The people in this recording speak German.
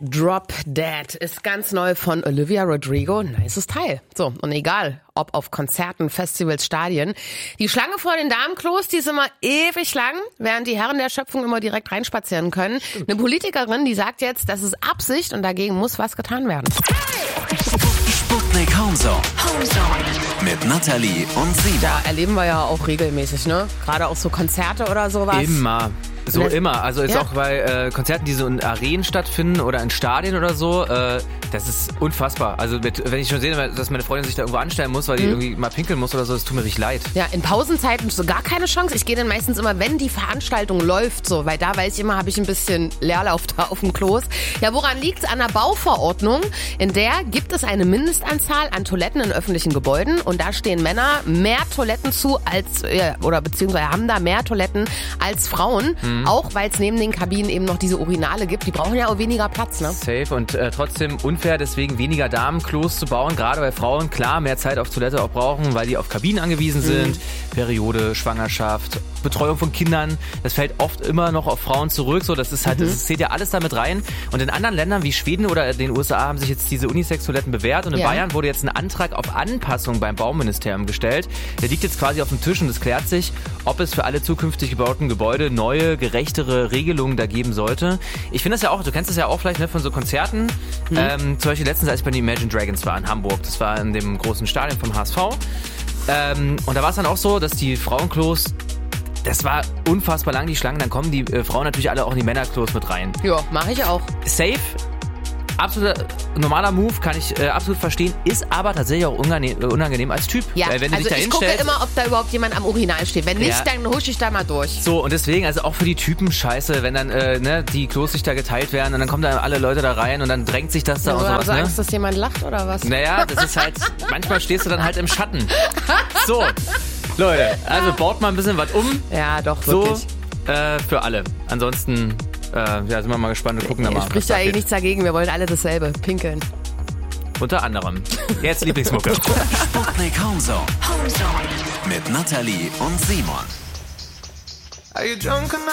Drop Dead ist ganz neu von Olivia Rodrigo. Nices Teil. So, und egal, ob auf Konzerten, Festivals, Stadien. Die Schlange vor den Damenklos, die ist immer ewig lang, während die Herren der Schöpfung immer direkt reinspazieren können. Eine Politikerin, die sagt jetzt, das ist Absicht und dagegen muss was getan werden. Sputnik Homezone. Mit Nathalie und Simon. Da erleben wir ja auch regelmäßig, ne? Gerade auch so Konzerte oder sowas. Immer. Immer. Also jetzt auch bei Konzerten, die so in Arenen stattfinden oder in Stadien oder so, das ist unfassbar. Also wenn ich schon sehe, dass meine Freundin sich da irgendwo anstellen muss, weil die irgendwie mal pinkeln muss oder so, das tut mir richtig leid. Ja, in Pausenzeiten so gar keine Chance. Ich gehe dann meistens immer, wenn die Veranstaltung läuft, so, weil da weiß ich immer, habe ich ein bisschen Leerlauf da auf dem Klos. Ja, woran liegt's? An der Bauverordnung. In der gibt es eine Mindestanzahl an Toiletten in öffentlichen Gebäuden und da stehen Männer mehr Toiletten zu als, oder beziehungsweise haben da mehr Toiletten als Frauen. Auch weil es neben den Kabinen eben noch diese Urinale gibt. Die brauchen ja auch weniger Platz, ne? Safe und trotzdem unfair, deswegen weniger Damenklos zu bauen. Gerade weil Frauen klar mehr Zeit auf Toilette auch brauchen, weil die auf Kabinen angewiesen sind. Periode, Schwangerschaft, Betreuung von Kindern. Das fällt oft immer noch auf Frauen zurück. So, das ist halt, das zählt ja alles damit rein. Und in anderen Ländern wie Schweden oder den USA haben sich jetzt diese Unisex-Toiletten bewährt. Und in Bayern wurde jetzt ein Antrag auf Anpassung beim Bauministerium gestellt. Der liegt jetzt quasi auf dem Tisch und es klärt sich, ob es für alle zukünftig gebauten Gebäude neue, gerechtere Regelungen da geben sollte. Ich finde das ja auch, du kennst das ja auch vielleicht, ne, von so Konzerten. Zum Beispiel letztens, als ich bei den Imagine Dragons war in Hamburg. Das war in dem großen Stadion vom HSV. Und da war es dann auch so, dass die Frauenklos, das war unfassbar lang, die Schlangen. Dann kommen die Frauen natürlich alle auch in die Männerklos mit rein. Ja, mache ich auch. Safe. Absoluter normaler Move, kann ich absolut verstehen, ist aber tatsächlich auch unangenehm als Typ. Ja, weil wenn du also dich da ich gucke hinstellst, immer, ob da überhaupt jemand am Urinal steht. Wenn nicht, dann husche ich da mal durch. So, und deswegen, also auch für die Typen scheiße, wenn dann die Klos sich da geteilt werden und dann kommen da alle Leute da rein und dann drängt sich das da und sowas. Hast du Angst, dass jemand lacht oder was? Naja, das ist halt, manchmal stehst du dann halt im Schatten. So, Leute, also baut mal ein bisschen was um. Ja, doch, wirklich. So, für alle. Ansonsten... sind wir mal gespannt und gucken da mal. Spricht ja nichts dagegen, wir wollen alle dasselbe, pinkeln. Unter anderem. Jetzt Lieblingsmucke. Sputnik Homezone. Mit Nathalie und Simon. Are you drunk enough?